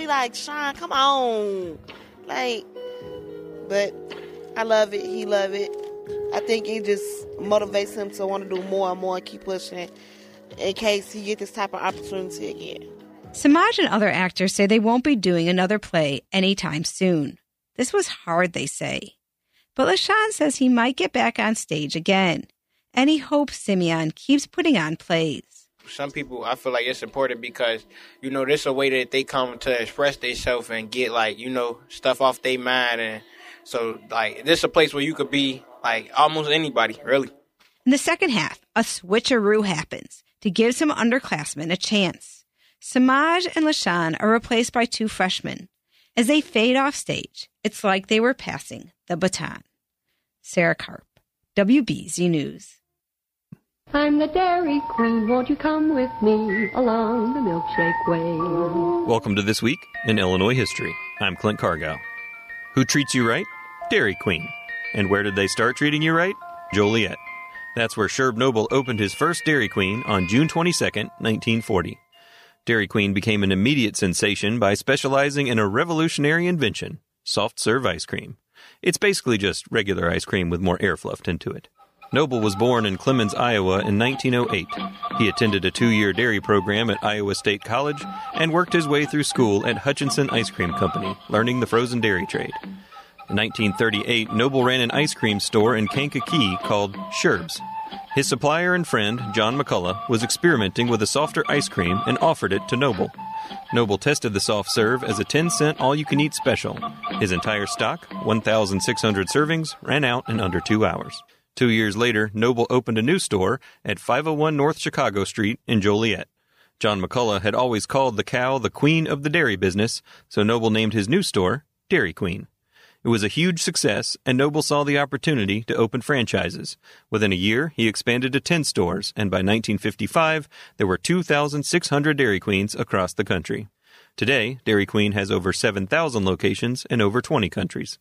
be like, Sean, come on. Like, but I love it. He love it. I think it just motivates him to want to do more and more and keep pushing in case he get this type of opportunity again. Samaj and other actors say they won't be doing another play anytime soon. This was hard, they say. But LaShawn says he might get back on stage again, and he hopes Simeon keeps putting on plays. Some people, I feel like it's important because, this is a way that they come to express themselves and get, stuff off their mind. And so, this is a place where you could be, almost anybody, really. In the second half, a switcheroo happens to give some underclassmen a chance. Samaj and LaShawn are replaced by two freshmen. As they fade off stage, it's like they were passing the baton. Sarah Karp, WBZ News. I'm the Dairy Queen, won't you come with me along the milkshake way? Welcome to This Week in Illinois History. I'm Clint Cargile. Who treats you right? Dairy Queen. And where did they start treating you right? Joliet. That's where Sherb Noble opened his first Dairy Queen on June 22, 1940. Dairy Queen became an immediate sensation by specializing in a revolutionary invention, soft-serve ice cream. It's basically just regular ice cream with more air fluffed into it. Noble was born in Clemens, Iowa in 1908. He attended a 2-year dairy program at Iowa State College and worked his way through school at Hutchinson Ice Cream Company, learning the frozen dairy trade. In 1938, Noble ran an ice cream store in Kankakee called Sherb's. His supplier and friend, John McCullough, was experimenting with a softer ice cream and offered it to Noble. Noble tested the soft serve as a 10-cent all-you-can-eat special. His entire stock, 1,600 servings, ran out in under 2 hours. 2 years later, Noble opened a new store at 501 North Chicago Street in Joliet. John McCullough had always called the cow the queen of the dairy business, so Noble named his new store Dairy Queen. It was a huge success, and Noble saw the opportunity to open franchises. Within a year, he expanded to 10 stores, and by 1955, there were 2,600 Dairy Queens across the country. Today, Dairy Queen has over 7,000 locations in over 20 countries.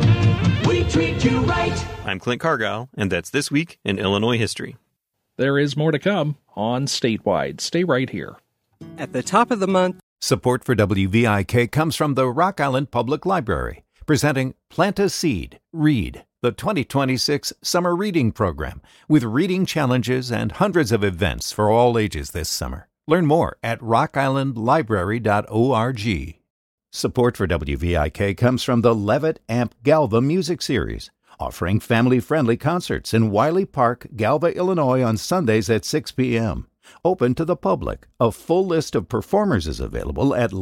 We treat you right. I'm Clint Cargile, and that's This Week in Illinois History. There is more to come on Statewide. Stay right here. At the top of the month, support for WVIK comes from the Rock Island Public Library, presenting Plant a Seed, Read, the 2026 Summer Reading Program, with reading challenges and hundreds of events for all ages this summer. Learn more at rockislandlibrary.org. Support for WVIK comes from the Levitt Amp Galva Music Series, offering family-friendly concerts in Wiley Park, Galva, Illinois on Sundays at 6 p.m. Open to the public. A full list of performers is available at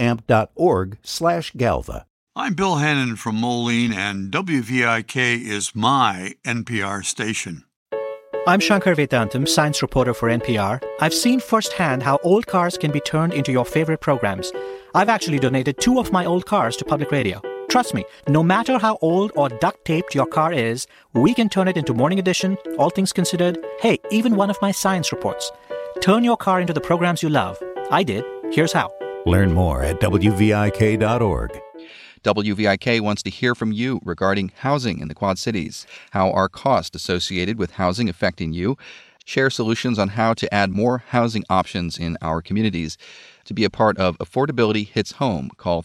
levittamp.org/Galva. I'm Bill Hannon from Moline, and WVIK is my NPR station. I'm Shankar Vedantam, science reporter for NPR. I've seen firsthand how old cars can be turned into your favorite programs. I've actually donated 2 of my old cars to public radio. Trust me, no matter how old or duct-taped your car is, we can turn it into Morning Edition, All Things Considered, hey, even one of my science reports. Turn your car into the programs you love. I did. Here's how. Learn more at WVIK.org. WVIK wants to hear from you regarding housing in the Quad Cities. How are costs associated with housing affecting you? Share solutions on how to add more housing options in our communities. To be a part of Affordability Hits Home, call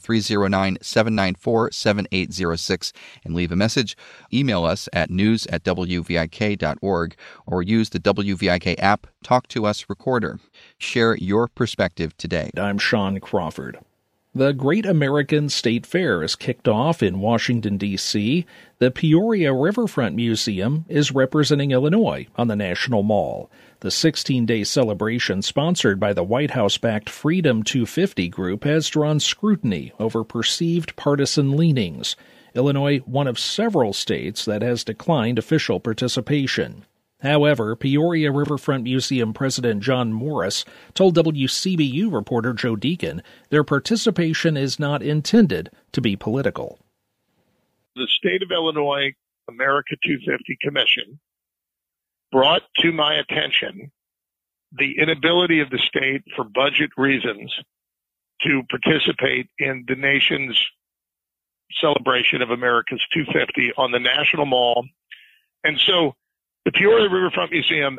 309-794-7806 and leave a message. Email us at news@wvik.org or use the WVIK app Talk to Us Recorder. Share your perspective today. I'm Sean Crawford. The Great American State Fair is kicked off in Washington, D.C. The Peoria Riverfront Museum is representing Illinois on the National Mall. The 16-day celebration, sponsored by the White House-backed Freedom 250 group, has drawn scrutiny over perceived partisan leanings. Illinois, one of several states that has declined official participation. However, Peoria Riverfront Museum President John Morris told WCBU reporter Joe Deacon their participation is not intended to be political. The State of Illinois America 250 Commission brought to my attention the inability of the state, for budget reasons, to participate in the nation's celebration of America's 250 on the National Mall. And so the Peoria Riverfront Museum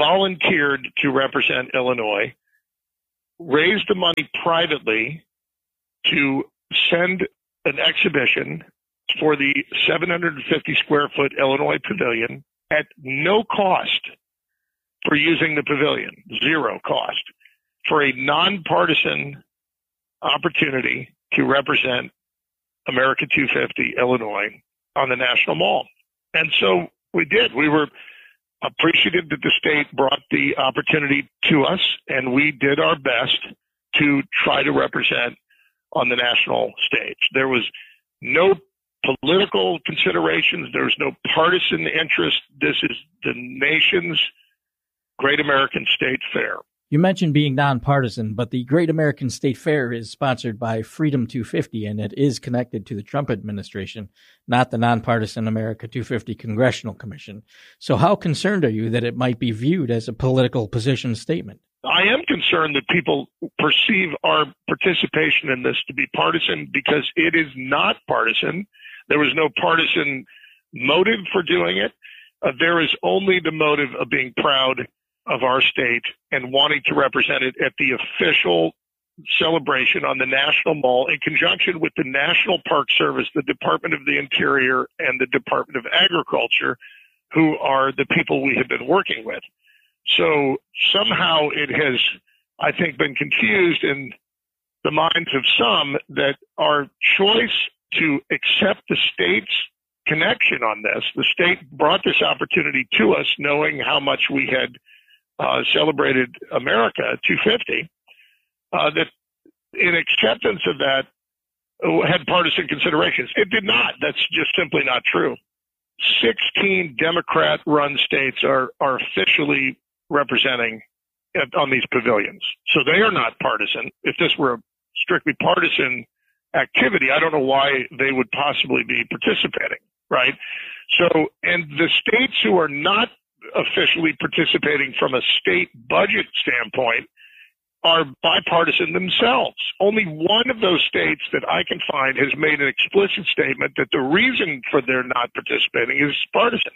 volunteered to represent Illinois, raised the money privately to send an exhibition for the 750 square foot Illinois Pavilion at no cost for using the pavilion, zero cost, for a nonpartisan opportunity to represent America 250 Illinois on the National Mall. And so we did. We were appreciative that the state brought the opportunity to us, and we did our best to try to represent on the national stage. There was no political considerations. There was no partisan interest. This is the nation's Great American State Fair. You mentioned being nonpartisan, but the Great American State Fair is sponsored by Freedom 250, and it is connected to the Trump administration, not the nonpartisan America 250 Congressional Commission. So how concerned are you that it might be viewed as a political position statement? I am concerned that people perceive our participation in this to be partisan because it is not partisan. There was no partisan motive for doing it. There is only the motive of being proud of our state and wanting to represent it at the official celebration on the National Mall in conjunction with the National Park Service, the Department of the Interior, and the Department of Agriculture, who are the people we have been working with. So somehow it has, I think, been confused in the minds of some that our choice to accept the state's connection on this, the state brought this opportunity to us knowing how much we had celebrated America 250, that in acceptance of that had partisan considerations. It did not. That's just simply not true. 16 Democrat-run states are officially representing on these pavilions. So they are not partisan. If this were a strictly partisan activity, I don't know why they would possibly be participating, right? So, and the states who are not officially participating from a state budget standpoint are bipartisan themselves. Only one of those states that I can find has made an explicit statement that the reason for their not participating is partisan.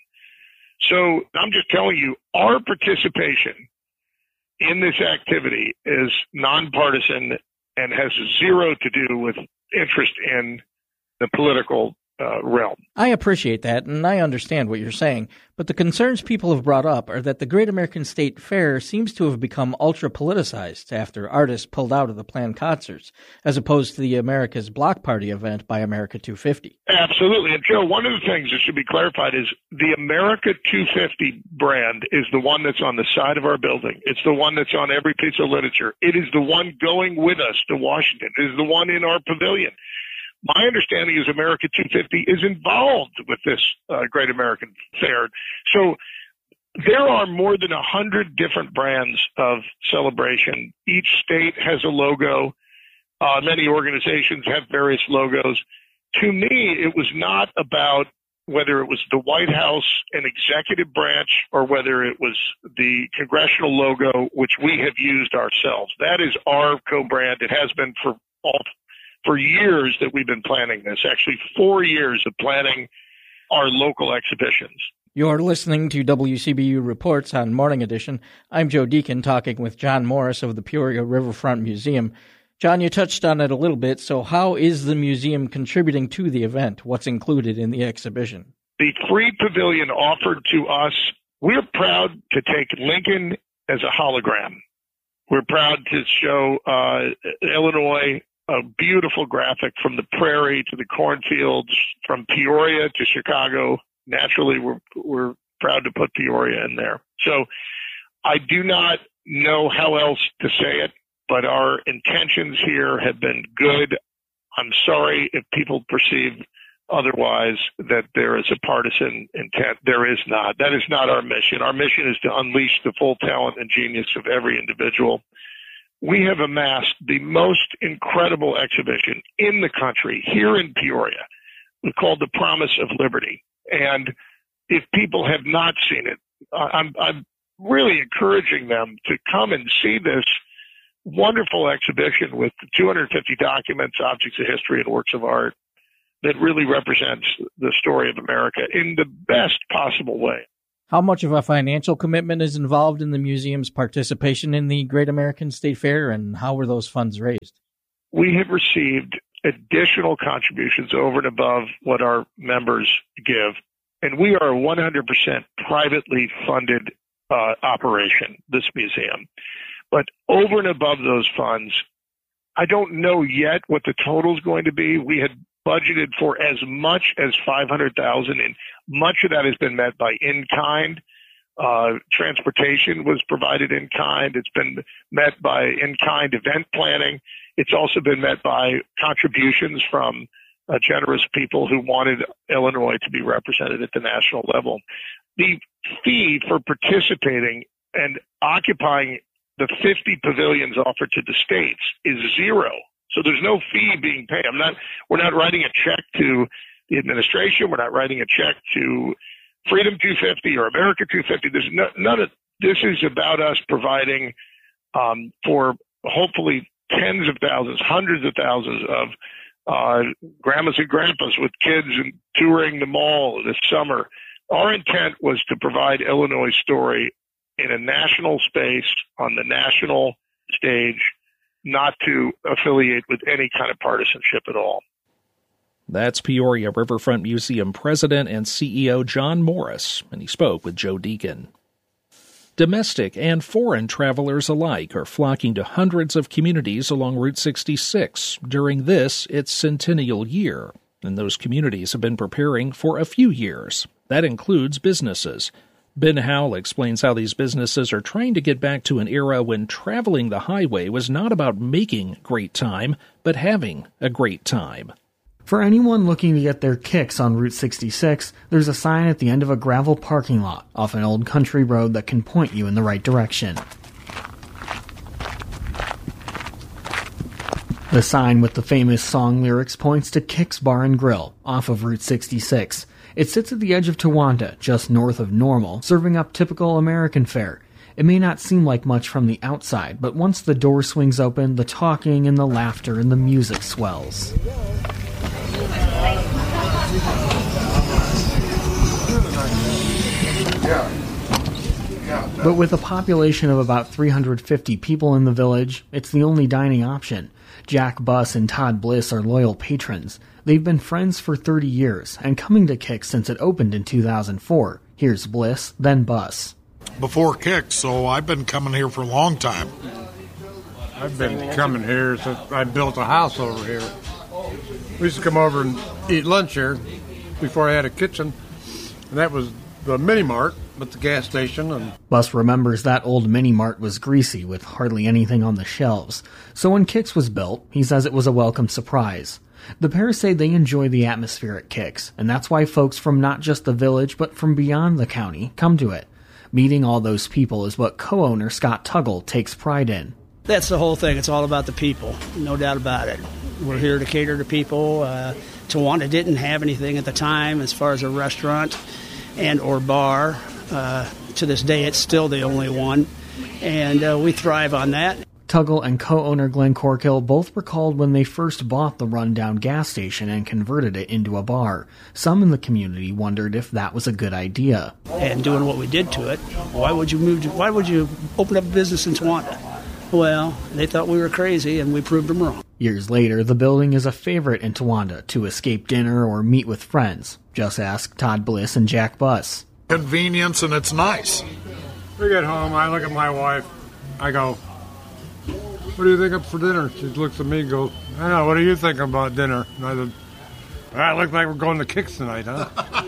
So I'm just telling you, our participation in this activity is nonpartisan and has zero to do with interest in the political realm. I appreciate that, and I understand what you're saying, but the concerns people have brought up are that the Great American State Fair seems to have become ultra-politicized after artists pulled out of the planned concerts, as opposed to the America's Block Party event by America 250. Absolutely. And Joe, one of the things that should be clarified is the America 250 brand is the one that's on the side of our building. It's the one that's on every piece of literature. It is the one going with us to Washington. It is the one in our pavilion. My understanding is America 250 is involved with this Great American Fair. So there are more than 100 different brands of celebration. Each state has a logo. Many organizations have various logos. To me, it was not about whether it was the White House and executive branch or whether it was the congressional logo, which we have used ourselves. That is our co-brand. It has been for years that we've been planning this, actually 4 years of planning our local exhibitions. You're listening to WCBU Reports on Morning Edition. I'm Joe Deacon talking with John Morris of the Peoria Riverfront Museum. John, you touched on it a little bit, so how is the museum contributing to the event? What's included in the exhibition? The free pavilion offered to us, we're proud to take Lincoln as a hologram. We're proud to show Illinois, a beautiful graphic from the prairie to the cornfields, from Peoria to Chicago. Naturally, we're proud to put Peoria in there. So I do not know how else to say it, but our intentions here have been good. I'm sorry if people perceive otherwise, that there is a partisan intent. There is not. That is not our mission. Our mission is to unleash the full talent and genius of every individual. We have amassed the most incredible exhibition in the country here in Peoria. It's called The Promise of Liberty. And if people have not seen it, I'm really encouraging them to come and see this wonderful exhibition with 250 documents, objects of history, and works of art that really represents the story of America in the best possible way. How much of a financial commitment is involved in the museum's participation in the Great American State Fair, and how were those funds raised? we have received additional contributions over and above what our members give. And we are a 100% privately funded operation, this museum. But over and above those funds, I don't know yet what the total is going to be. We had budgeted for as much as $500,000, and much of that has been met by in-kind. Transportation was provided in kind. It's been met by in-kind event planning. It's also been met by contributions from generous people who wanted Illinois to be represented at the national level. The fee for participating and occupying the 50 pavilions offered to the states is zero. So there's no fee being paid. We're not writing a check to the administration. We're not writing a check to Freedom 250 or America 250. There's none of this is about us providing for hopefully tens of thousands, hundreds of thousands of grandmas and grandpas with kids and touring the mall this summer. Our intent was to provide Illinois' story in a national space on the national stage, not to affiliate with any kind of partisanship at all. That's Peoria Riverfront Museum President and CEO John Morris, and he spoke with Joe Deacon. Domestic and foreign travelers alike are flocking to hundreds of communities along Route 66 during its centennial year, and those communities have been preparing for a few years. That includes businesses. Ben Howell explains how these businesses are trying to get back to an era when traveling the highway was not about making great time, but having a great time. For anyone looking to get their kicks on Route 66, there's a sign at the end of a gravel parking lot off an old country road that can point you in the right direction. The sign with the famous song lyrics points to Kicks Bar and Grill off of Route 66. It sits at the edge of Towanda, just north of Normal, serving up typical American fare. It may not seem like much from the outside, but once the door swings open, the talking and the laughter and the music swells. But with a population of about 350 people in the village, it's the only dining option. Jack Buss and Todd Bliss are loyal patrons. They've been friends for 30 years and coming to Kicks since it opened in 2004. Here's Bliss, then Buss. Before Kicks, so I've been coming here for a long time. I've been coming here since I built a house over here. We used to come over and eat lunch here before I had a kitchen, and that was the Mini Mart at the gas station. And Buss remembers that old Mini Mart was greasy with hardly anything on the shelves. So when Kicks was built, he says it was a welcome surprise. The pair say they enjoy the atmosphere at Kicks, and that's why folks from not just the village but from beyond the county come to it. Meeting all those people is what co-owner Scott Tuggle takes pride in. That's the whole thing. It's all about the people, no doubt about it. We're here to cater to people. Towanda didn't have anything at the time as far as a restaurant and or bar. To this day, it's still the only one, and we thrive on that. Tuggle and co-owner Glenn Corkill both recalled when they first bought the rundown gas station and converted it into a bar. Some in the community wondered if that was a good idea. And doing what we did to it, why would you open up a business in Towanda? Well, they thought we were crazy, and we proved them wrong. Years later, the building is a favorite in Towanda to escape dinner or meet with friends. Just ask Todd Bliss and Jack Buss. Convenience, and it's nice. We get home, I look at my wife, I go, "What do you think of for dinner?" She looks at me and goes, "I know, what are you thinking about dinner?" And I said, "It looks like we're going to Kicks tonight, huh?"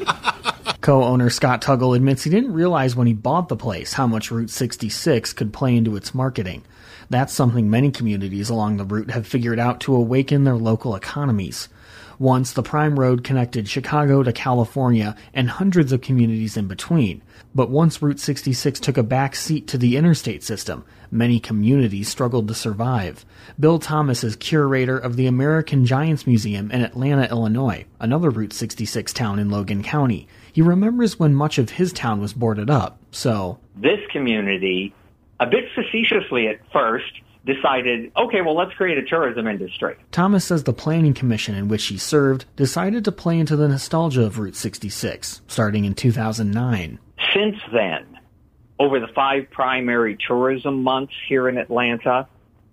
Co-owner Scott Tuggle admits he didn't realize when he bought the place how much Route 66 could play into its marketing. That's something many communities along the route have figured out to awaken their local economies. Once, the prime road connected Chicago to California and hundreds of communities in between. But once Route 66 took a back seat to the interstate system, many communities struggled to survive. Bill Thomas is curator of the American Giants Museum in Atlanta, Illinois, another Route 66 town in Logan County. He remembers when much of his town was boarded up, so... This community, a bit facetiously at first, decided, okay, well, let's create a tourism industry. Thomas says the planning commission in which he served decided to play into the nostalgia of Route 66, starting in 2009. Since then, over the 5 primary tourism months here in Atlanta,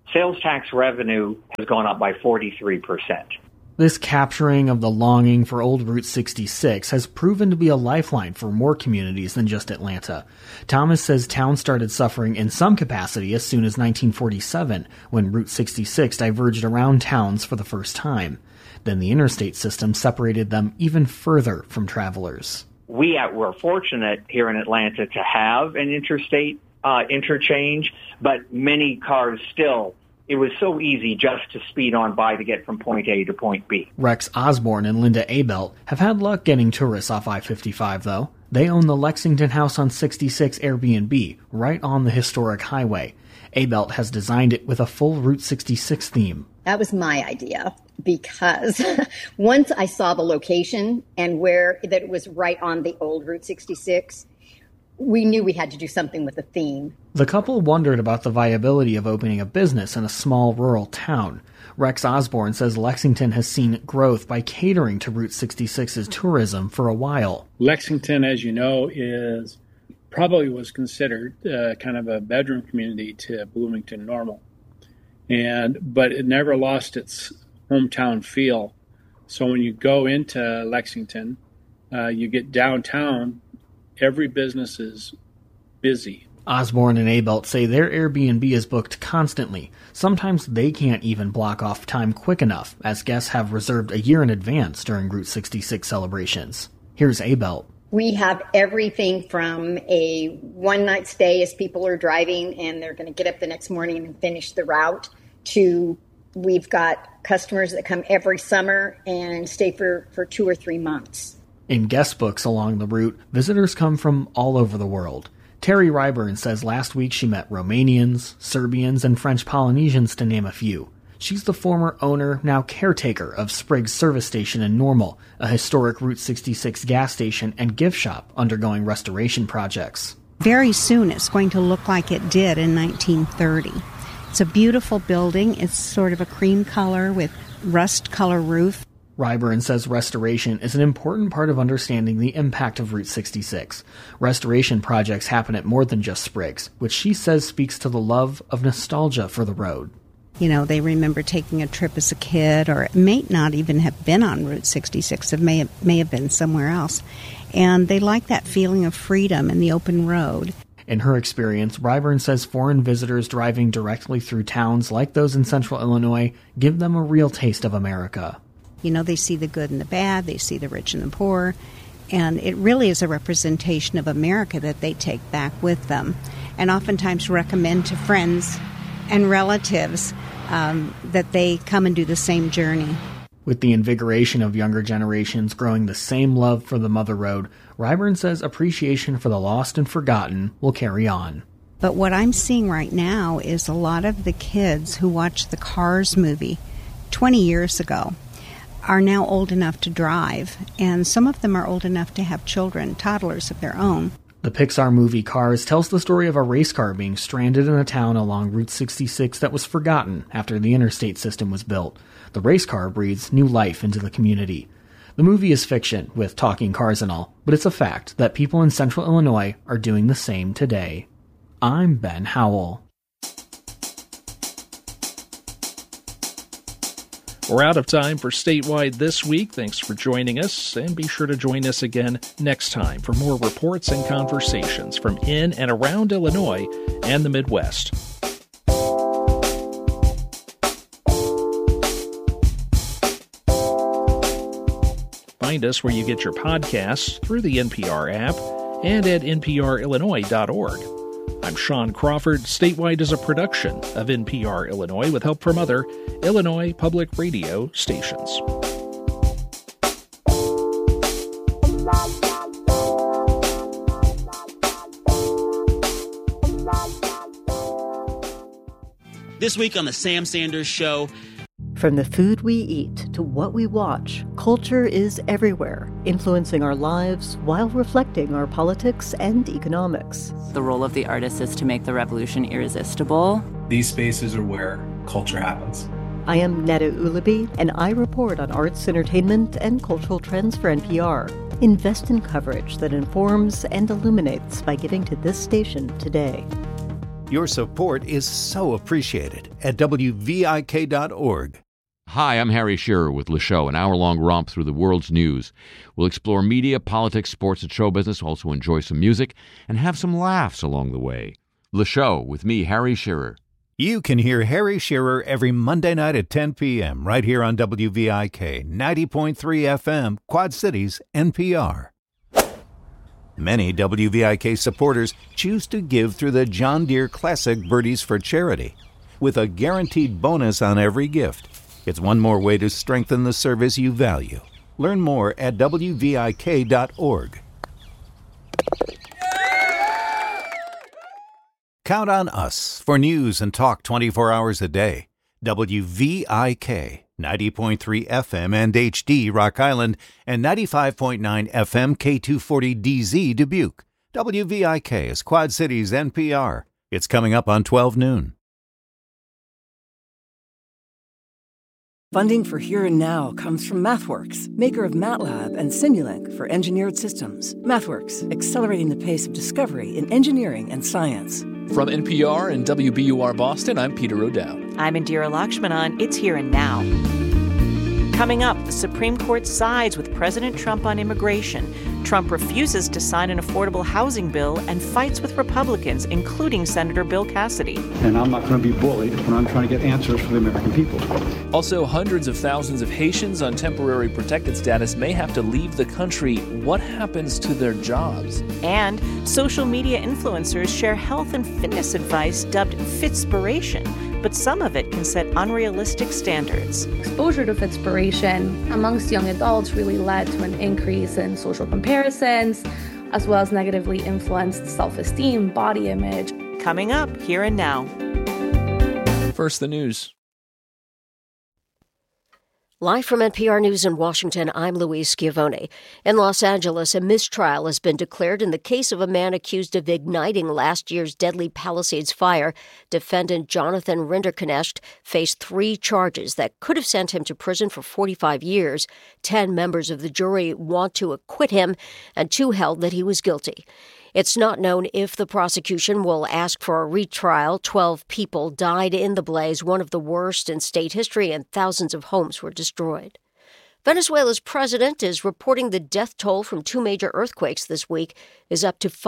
sales tax revenue has gone up by 43%. This capturing of the longing for old Route 66 has proven to be a lifeline for more communities than just Atlanta. Thomas says towns started suffering in some capacity as soon as 1947, when Route 66 diverged around towns for the first time. Then the interstate system separated them even further from travelers. We're fortunate here in Atlanta to have an interstate interchange, but many cars still, it was so easy just to speed on by to get from point A to point B. Rex Osborne and Linda Abelt have had luck getting tourists off I-55, though. They own the Lexington House on 66 Airbnb, right on the historic highway. Abelt has designed it with a full Route 66 theme. That was my idea, because once I saw the location and where that it was right on the old Route 66, we knew we had to do something with the theme. The couple wondered about the viability of opening a business in a small rural town. Rex Osborne says Lexington has seen growth by catering to Route 66's tourism for a while. Lexington, as you know, probably was considered kind of a bedroom community to Bloomington Normal. But it never lost its hometown feel. So when you go into Lexington, you get downtown, every business is busy. Osborne and Abelt say their Airbnb is booked constantly. Sometimes they can't even block off time quick enough, as guests have reserved a year in advance during Route 66 celebrations. Here's Abelt. We have everything from a one-night stay as people are driving and they're going to get up the next morning and finish the route, to we've got customers that come every summer and stay for 2 or 3 months. In guest books along the route, visitors come from all over the world. Terry Ryburn says last week she met Romanians, Serbians, and French Polynesians, to name a few. She's the former owner, now caretaker, of Spriggs Service Station in Normal, a historic Route 66 gas station and gift shop undergoing restoration projects. Very soon it's going to look like it did in 1930. It's a beautiful building. It's sort of a cream color with rust color roof. Ryburn says restoration is an important part of understanding the impact of Route 66. Restoration projects happen at more than just Spriggs, which she says speaks to the love of nostalgia for the road. You know, they remember taking a trip as a kid, or it may not even have been on Route 66. It may have been somewhere else. And they like that feeling of freedom and the open road. In her experience, Ryburn says foreign visitors driving directly through towns like those in central Illinois give them a real taste of America. You know, they see the good and the bad, they see the rich and the poor, and it really is a representation of America that they take back with them, and oftentimes recommend to friends and relatives that they come and do the same journey. With the invigoration of younger generations growing the same love for the Mother Road, Ryburn says appreciation for the lost and forgotten will carry on. But what I'm seeing right now is a lot of the kids who watched the Cars movie 20 years ago are now old enough to drive, and some of them are old enough to have children, toddlers of their own. The Pixar movie Cars tells the story of a race car being stranded in a town along Route 66 that was forgotten after the interstate system was built. The race car breathes new life into the community. The movie is fiction, with talking cars and all, but it's a fact that people in central Illinois are doing the same today. I'm Ben Howell. We're out of time for Statewide this week. Thanks for joining us, and be sure to join us again next time for more reports and conversations from in and around Illinois and the Midwest. Find us where you get your podcasts through the NPR app and at nprillinois.org. I'm Sean Crawford. Statewide is a production of NPR Illinois with help from other Illinois public radio stations. This week on the Sam Sanders Show. From the food we eat to what we watch, culture is everywhere, influencing our lives while reflecting our politics and economics. The role of the artist is to make the revolution irresistible. These spaces are where culture happens. I am Netta Ulaby, and I report on arts, entertainment, and cultural trends for NPR. Invest in coverage that informs and illuminates by giving to this station today. Your support is so appreciated at WVIK.org. Hi, I'm Harry Shearer with Le Show, an hour-long romp through the world's news. We'll explore media, politics, sports, and show business, also enjoy some music, and have some laughs along the way. Le Show with me, Harry Shearer. You can hear Harry Shearer every Monday night at 10 p.m. right here on WVIK 90.3 FM, Quad Cities, NPR. Many WVIK supporters choose to give through the John Deere Classic Birdies for Charity, with a guaranteed bonus on every gift. It's one more way to strengthen the service you value. Learn more at WVIK.org. Count on us for news and talk 24 hours a day. WVIK, 90.3 FM and HD Rock Island, and 95.9 FM K240DZ Dubuque. WVIK is Quad Cities NPR. It's coming up on 12 noon. Funding for Here and Now comes from MathWorks, maker of MATLAB and Simulink for engineered systems. MathWorks, accelerating the pace of discovery in engineering and science. From NPR and WBUR Boston, I'm Peter O'Dowd. I'm Indira Lakshmanan. It's Here and Now. Coming up, the Supreme Court sides with President Trump on immigration. Trump refuses to sign an affordable housing bill and fights with Republicans, including Senator Bill Cassidy. And I'm not going to be bullied when I'm trying to get answers for the American people. Also, hundreds of thousands of Haitians on temporary protected status may have to leave the country. What happens to their jobs? And social media influencers share health and fitness advice dubbed Fitspiration, but some of it can set unrealistic standards. Exposure to Fitspiration amongst young adults really led to an increase in social comparisons, as well as negatively influenced self-esteem, body image. Coming up, Here and Now. First, the news. Live from NPR News in Washington, I'm Louise Schiavone. In Los Angeles, a mistrial has been declared in the case of a man accused of igniting last year's deadly Palisades fire. Defendant Jonathan Rinderknecht faced 3 charges that could have sent him to prison for 45 years. 10 members of the jury want to acquit him, and 2 held that he was guilty. It's not known if the prosecution will ask for a retrial. 12 people died in the blaze, one of the worst in state history, and thousands of homes were destroyed. Venezuela's president is reporting the death toll from 2 major earthquakes this week is up to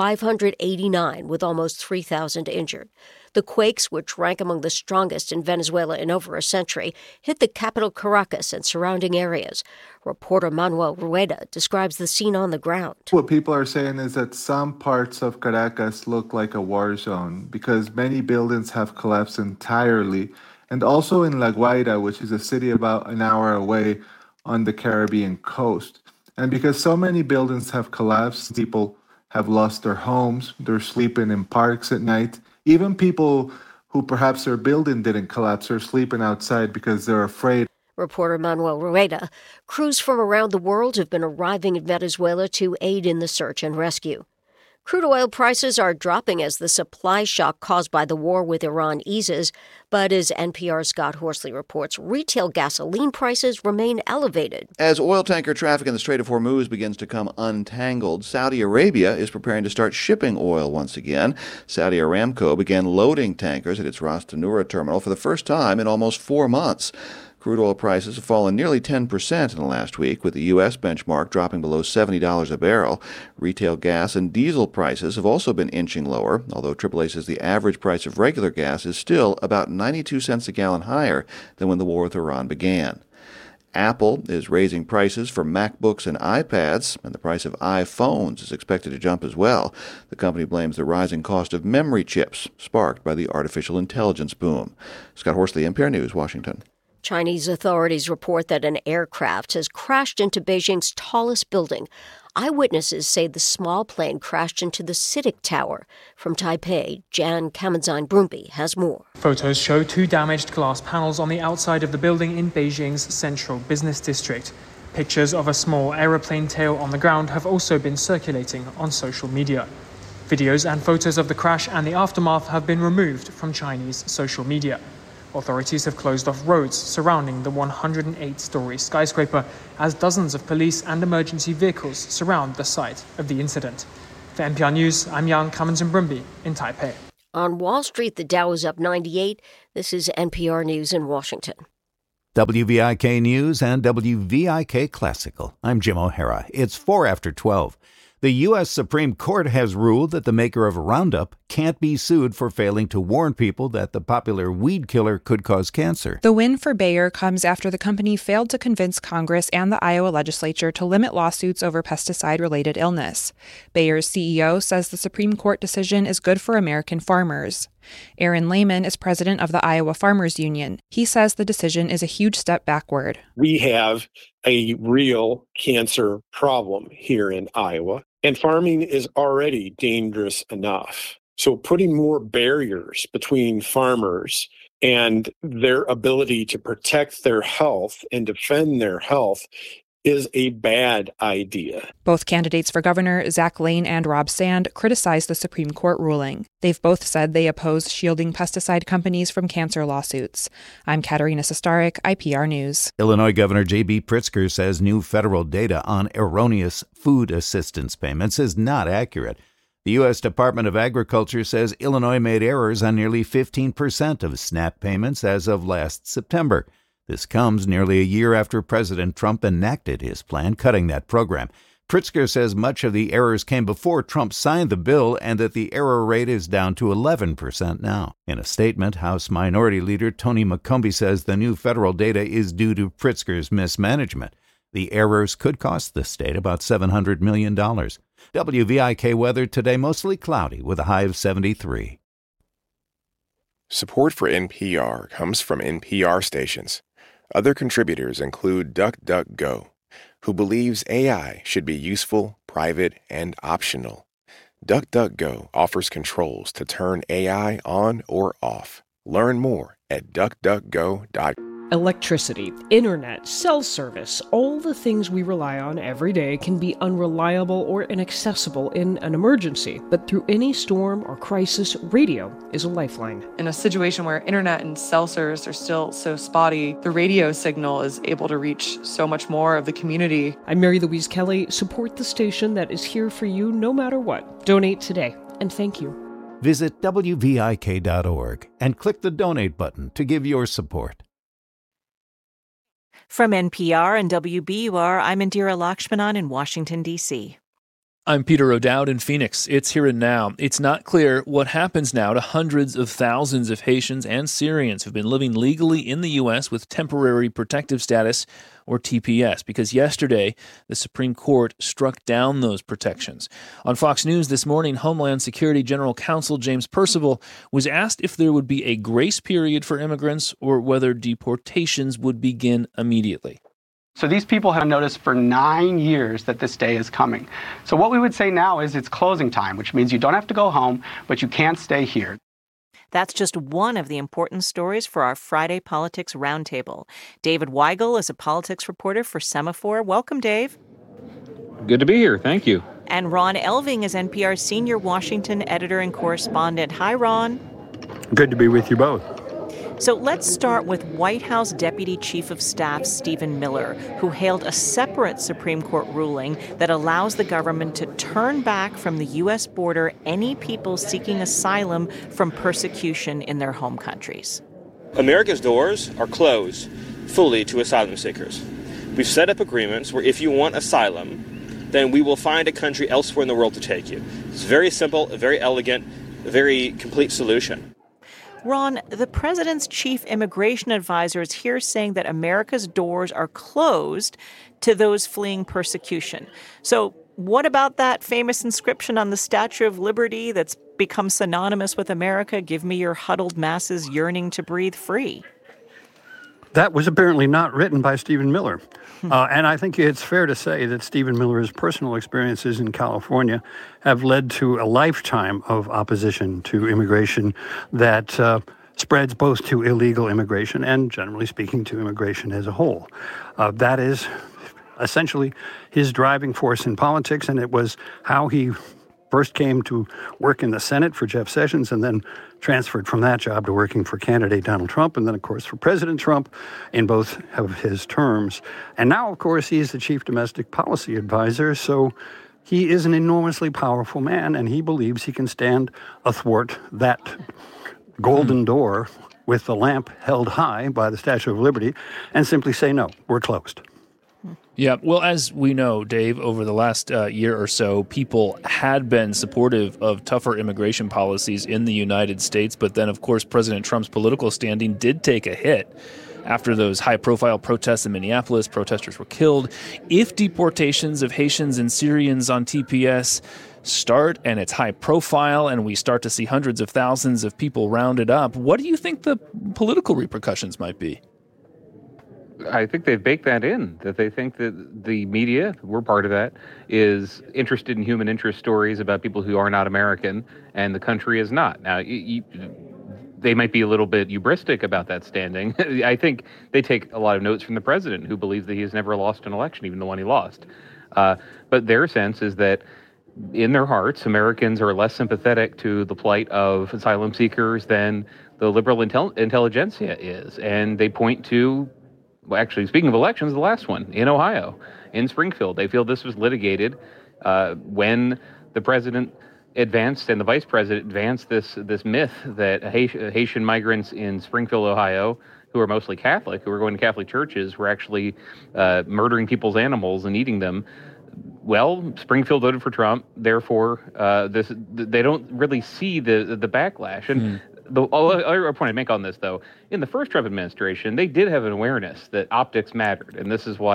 589, with almost 3,000 injured. The quakes, which rank among the strongest in Venezuela in over a century, hit the capital Caracas and surrounding areas. Reporter Manuel Rueda describes the scene on the ground. What people are saying is that some parts of Caracas look like a war zone because many buildings have collapsed entirely. And also in La Guaira, which is a city about an hour away on the Caribbean coast. And because so many buildings have collapsed, people have lost their homes, they're sleeping in parks at night. Even people who perhaps their building didn't collapse are sleeping outside because they're afraid. Reporter Manuel Rueda. Crews from around the world have been arriving in Venezuela to aid in the search and rescue. Crude oil prices are dropping as the supply shock caused by the war with Iran eases. But as NPR's Scott Horsley reports, retail gasoline prices remain elevated. As oil tanker traffic in the Strait of Hormuz begins to come untangled, Saudi Arabia is preparing to start shipping oil once again. Saudi Aramco began loading tankers at its Ras Tanura terminal for the first time in almost 4 months. Crude oil prices have fallen nearly 10% in the last week, with the U.S. benchmark dropping below $70 a barrel. Retail gas and diesel prices have also been inching lower, although AAA says the average price of regular gas is still about 92 cents a gallon higher than when the war with Iran began. Apple is raising prices for MacBooks and iPads, and the price of iPhones is expected to jump as well. The company blames the rising cost of memory chips, sparked by the artificial intelligence boom. Scott Horsley, NPR News, Washington. Chinese authorities report that an aircraft has crashed into Beijing's tallest building. Eyewitnesses say the small plane crashed into the CITIC Tower. From Taipei, Jan Kamenzine-Brumby has more. Photos show 2 damaged glass panels on the outside of the building in Beijing's central business district. Pictures of a small aeroplane tail on the ground have also been circulating on social media. Videos and photos of the crash and the aftermath have been removed from Chinese social media. Authorities have closed off roads surrounding the 108-story skyscraper as dozens of police and emergency vehicles surround the site of the incident. For NPR News, I'm Jan Kamenzine-Brumby in Taipei. On Wall Street, the Dow is up 98. This is NPR News in Washington. WVIK News and WVIK Classical. I'm Jim O'Hara. It's 4 after 12. The U.S. Supreme Court has ruled that the maker of Roundup can't be sued for failing to warn people that the popular weed killer could cause cancer. The win for Bayer comes after the company failed to convince Congress and the Iowa legislature to limit lawsuits over pesticide-related illness. Bayer's CEO says the Supreme Court decision is good for American farmers. Aaron Lehman is president of the Iowa Farmers Union. He says the decision is a huge step backward. We have a real cancer problem here in Iowa, and farming is already dangerous enough. So putting more barriers between farmers and their ability to protect their health and defend their health is a bad idea. Both candidates for governor, Zach Lane and Rob Sand, criticized the Supreme Court ruling. They've both said they oppose shielding pesticide companies from cancer lawsuits. I'm Katerina Sostaric, IPR News. Illinois Governor J.B. Pritzker says new federal data on erroneous food assistance payments is not accurate. The U.S. Department of Agriculture says Illinois made errors on nearly 15% of SNAP payments as of last September. This comes nearly a year after President Trump enacted his plan cutting that program. Pritzker says much of the errors came before Trump signed the bill and that the error rate is down to 11% now. In a statement, House Minority Leader Tony McCombie says the new federal data is due to Pritzker's mismanagement. The errors could cost the state about $700 million. WVIK weather today mostly cloudy with a high of 73. Support for NPR comes from NPR stations. Other contributors include DuckDuckGo, who believes AI should be useful, private, and optional. DuckDuckGo offers controls to turn AI on or off. Learn more at duckduckgo.com. Electricity, internet, cell service, all the things we rely on every day can be unreliable or inaccessible in an emergency. But through any storm or crisis, radio is a lifeline. In a situation where internet and cell service are still so spotty, the radio signal is able to reach so much more of the community. I'm Mary Louise Kelly. Support the station that is here for you no matter what. Donate today, and thank you. Visit WVIK.org and click the donate button to give your support. From NPR and WBUR, I'm Indira Lakshmanan in Washington, D.C. I'm Peter O'Dowd in Phoenix. It's here and now. It's not clear what happens now to hundreds of thousands of Haitians and Syrians who've been living legally in the U.S. with temporary protective status, or TPS, because yesterday the Supreme Court struck down those protections. On Fox News this morning, Homeland Security General Counsel James Percival was asked if there would be a grace period for immigrants or whether deportations would begin immediately. So these people have noticed for 9 years that this day is coming. So what we would say now is it's closing time, which means you don't have to go home, but you can't stay here. That's just one of the important stories for our Friday Politics Roundtable. David Weigel is a politics reporter for Semaphore. Welcome, Dave. Good to be here. Thank you. And Ron Elving is NPR's senior Washington editor and correspondent. Hi, Ron. Good to be with you both. So let's start with White House Deputy Chief of Staff Stephen Miller, who hailed a separate Supreme Court ruling that allows the government to turn back from the U.S. border any people seeking asylum from persecution in their home countries. America's doors are closed fully to asylum seekers. We've set up agreements where if you want asylum, then we will find a country elsewhere in the world to take you. It's very simple, very elegant, a very complete solution. Ron, the president's chief immigration advisor is here saying that America's doors are closed to those fleeing persecution. So what about that famous inscription on the Statue of Liberty that's become synonymous with America? Give me your huddled masses yearning to breathe free. That was apparently not written by Stephen Miller. And I think it's fair to say that Stephen Miller's personal experiences in California have led to a lifetime of opposition to immigration that spreads both to illegal immigration and, generally speaking, to immigration as a whole. That is essentially his driving force in politics, and it was how he first came to work in the Senate for Jeff Sessions and then transferred from that job to working for candidate Donald Trump and then, of course, for President Trump in both of his terms. And now, of course, he's the chief domestic policy advisor. So he is an enormously powerful man, and he believes he can stand athwart that golden door with the lamp held high by the Statue of Liberty and simply say, no, we're closed. Yeah, well, as we know, Dave, over the last year or so, people had been supportive of tougher immigration policies in the United States. But then, of course, President Trump's political standing did take a hit after those high-profile protests in Minneapolis. Protesters were killed. If deportations of Haitians and Syrians on TPS start and it's high profile and we start to see hundreds of thousands of people rounded up, what do you think the political repercussions might be? I think they've baked that in, that they think that the media, we're part of that, is interested in human interest stories about people who are not American, and the country is not. Now, they might be a little bit hubristic about that standing. I think they take a lot of notes from the president, who believes that he has never lost an election, even the one he lost. But their sense is that in their hearts, Americans are less sympathetic to the plight of asylum seekers than the liberal intelligentsia is. And they point to, well, actually, speaking of elections, the last one in Ohio, in Springfield. They feel this was litigated when the president advanced and the vice president advanced this myth that Haitian migrants in Springfield, Ohio, who are mostly Catholic, who are going to Catholic churches, were actually murdering people's animals and eating them. Well, Springfield voted for Trump. Therefore, they don't really see the backlash. And the other point I make on this, though, in the first Trump administration, they did have an awareness that optics mattered. And this is why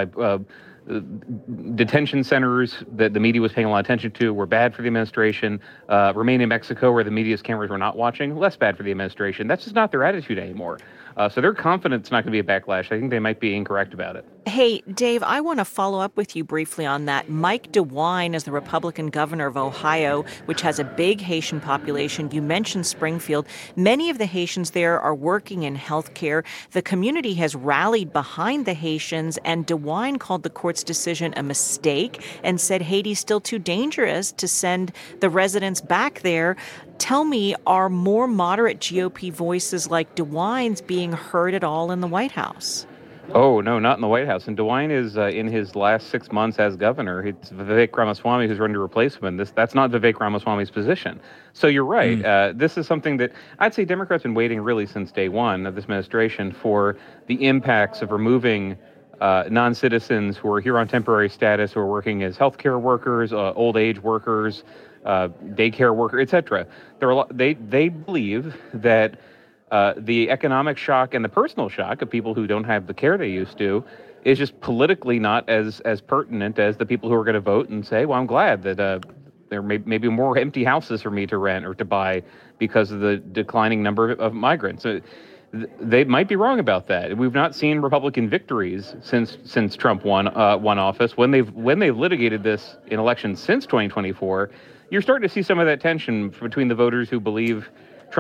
detention centers that the media was paying a lot of attention to were bad for the administration. Remain in Mexico, where the media's cameras were not watching, less bad for the administration. That's just not their attitude anymore. So they're confident it's not going to be a backlash. I think they might be incorrect about it. Hey, Dave, I want to follow up with you briefly on that. Mike DeWine is the Republican governor of Ohio, which has a big Haitian population. You mentioned Springfield. Many of the Haitians there are working in healthcare. The community has rallied behind the Haitians, and DeWine called the court's decision a mistake and said Haiti's still too dangerous to send the residents back there. Tell me, are more moderate GOP voices like DeWine's being heard at all in the White House? Oh, no, not in the White House. And DeWine is in his last 6 months as governor. It's Vivek Ramaswamy who's running to replace him. That's not Vivek Ramaswamy's position. So you're right. This is something that I'd say Democrats have been waiting really since day one of this administration for the impacts of removing non-citizens who are here on temporary status, who are working as healthcare workers, old age workers, daycare worker, etc. They believe that the economic shock and the personal shock of people who don't have the care they used to is just politically not as pertinent as the people who are going to vote and say, well, I'm glad that there may be more empty houses for me to rent or to buy because of the declining number of migrants. They might be wrong about that. We've not seen Republican victories since Trump won office. When they've litigated this in elections since 2024, you're starting to see some of that tension between the voters who believe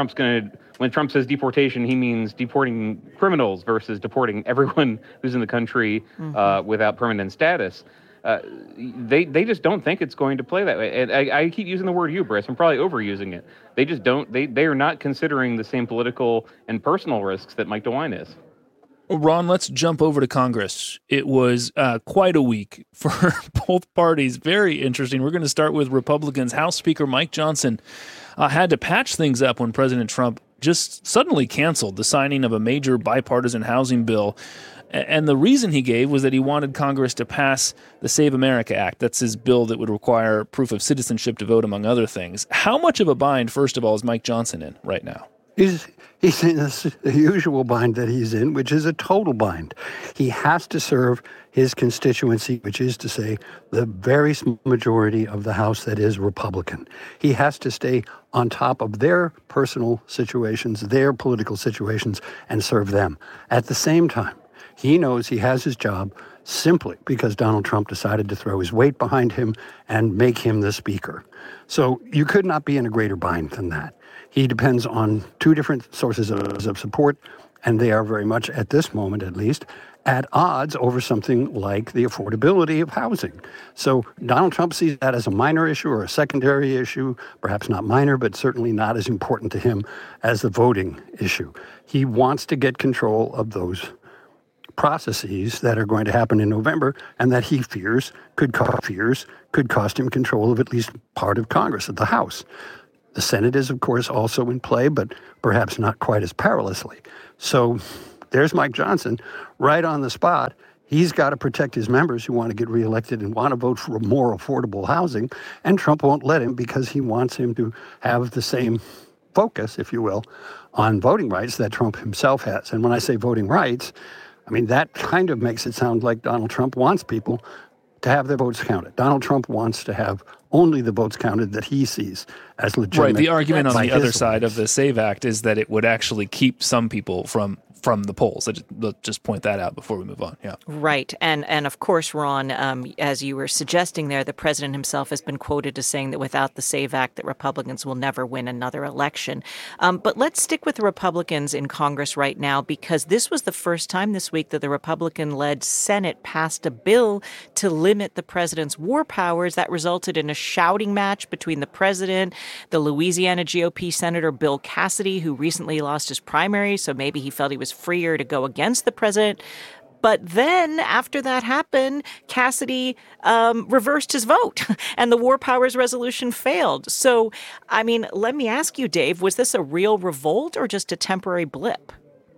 when Trump says deportation, he means deporting criminals versus deporting everyone who's in the country without permanent status. They just don't think it's going to play that way. And I keep using the word hubris. I'm probably overusing it. They just don't. They are not considering the same political and personal risks that Mike DeWine is. Ron, let's jump over to Congress. It was quite a week for both parties. Very interesting. We're going to start with Republicans. House Speaker Mike Johnson had to patch things up when President Trump just suddenly canceled the signing of a major bipartisan housing bill. And the reason he gave was that he wanted Congress to pass the Save America Act. That's his bill that would require proof of citizenship to vote, among other things. How much of a bind, first of all, is Mike Johnson in right now? He's in the usual bind that he's in, which is a total bind. He has to serve his constituency, which is to say the very small majority of the House that is Republican. He has to stay on top of their personal situations, their political situations, and serve them. At the same time, he knows he has his job simply because Donald Trump decided to throw his weight behind him and make him the speaker. So you could not be in a greater bind than that. He depends on two different sources of support, and they are very much, at this moment at least, at odds over something like the affordability of housing. So Donald Trump sees that as a minor issue or a secondary issue, perhaps not minor, but certainly not as important to him as the voting issue. He wants to get control of those processes that are going to happen in November, and that he fears could cost him control of at least part of Congress, of the House. The Senate is, of course, also in play, but perhaps not quite as perilously. So there's Mike Johnson right on the spot. He's got to protect his members who want to get reelected and want to vote for more affordable housing, and Trump won't let him because he wants him to have the same focus, if you will, on voting rights that Trump himself has. And when I say voting rights, I mean, that kind of makes it sound like Donald Trump wants people to have their votes counted. Donald Trump wants to have only the votes counted that he sees as legitimate. Right. The argument on the other side of the SAVE Act is that it would actually keep some people from the polls. Let's just point that out before we move on. Yeah. Right. And of course, Ron, as you were suggesting there, the president himself has been quoted as saying that without the SAVE Act, that Republicans will never win another election. But let's stick with the Republicans in Congress right now, because this was the first time this week that the Republican-led Senate passed a bill to limit the president's war powers. That resulted in a shouting match between the president, the Louisiana GOP Senator Bill Cassidy, who recently lost his primary, so maybe he felt he was freer to go against the president. But then after that happened, Cassidy reversed his vote and the war powers resolution failed. So, I mean, let me ask you, Dave, was this a real revolt or just a temporary blip?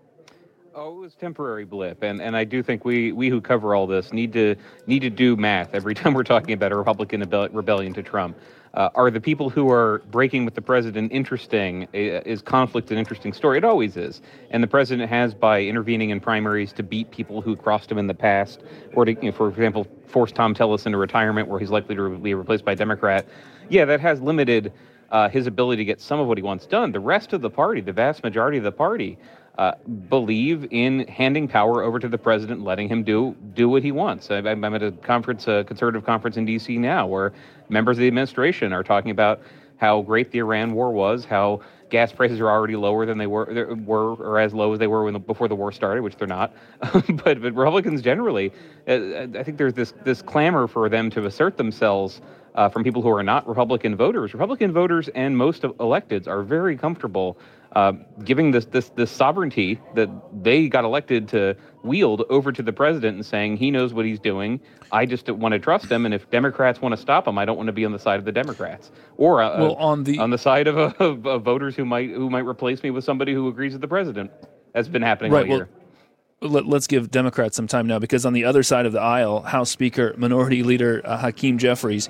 Oh, it was a temporary blip, and I do think we who cover all this need to do math every time we're talking about a Republican rebellion to Trump. Are the people who are breaking with the president interesting? Is conflict an interesting story? It always is. And the president has, by intervening in primaries to beat people who crossed him in the past, or to, for example, force Tom Tillis into retirement where he's likely to be replaced by a Democrat. Yeah, that has limited his ability to get some of what he wants done. The rest of the party, the vast majority of the party, believe in handing power over to the president, letting him do what he wants. I'm at a conference, a conservative conference in D.C. now, where members of the administration are talking about how great the Iran war was, how gas prices are already lower than they were or as low as they were before the war started, which they're not. but Republicans generally, I think there's this clamor for them to assert themselves from people who are not Republican voters. Republican voters and most electeds are very comfortable giving this sovereignty that they got elected to wield over to the president and saying he knows what he's doing. I just want to trust him, and if Democrats want to stop him, I don't want to be on the side of the Democrats or on the side of voters who might replace me with somebody who agrees with the president. That's been happening all year. Let's give Democrats some time now, because on the other side of the aisle, House Speaker Minority Leader Hakeem Jeffries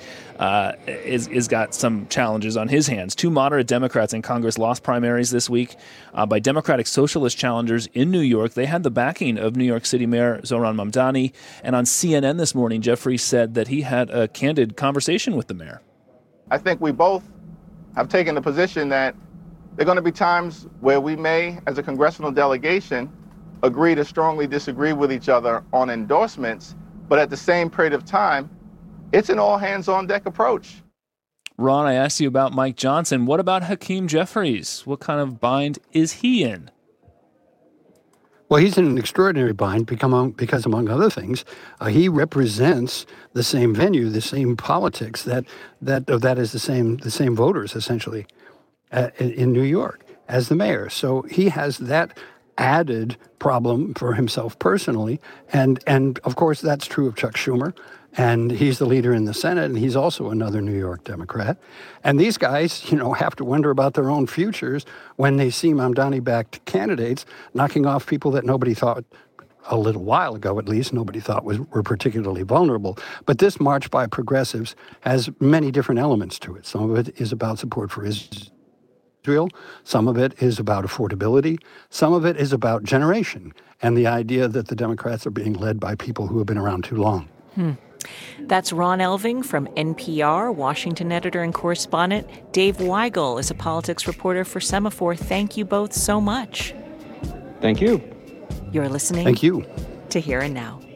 is got some challenges on his hands. Two moderate Democrats in Congress lost primaries this week by Democratic Socialist challengers in New York. They had the backing of New York City Mayor Zohran Mamdani. And on CNN this morning, Jeffries said that he had a candid conversation with the mayor. I think we both have taken the position that there are going to be times where we may, as a congressional delegation, agree to strongly disagree with each other on endorsements, but at the same period of time, it's an all-hands-on-deck approach. Ron, I asked you about Mike Johnson. What about Hakeem Jeffries? What kind of bind is he in? Well, he's in an extraordinary bind because, among other things, he represents the same venue, the same politics that is the same voters, essentially, in New York as the mayor. So he has that added problem for himself personally. And of course, that's true of Chuck Schumer. And he's the leader in the Senate, and he's also another New York Democrat. And these guys, have to wonder about their own futures when they see Mamdani-backed candidates knocking off people that nobody thought, a little while ago at least, nobody thought were particularly vulnerable. But this march by progressives has many different elements to it. Some of it is about support for Israel. Some of it is about affordability. Some of it is about generation and the idea that the Democrats are being led by people who have been around too long. That's Ron Elving from NPR, Washington editor and correspondent. Dave Weigel is a politics reporter for Semaphore. Thank you both so much. Thank you. You're listening Thank you. to Here and Now.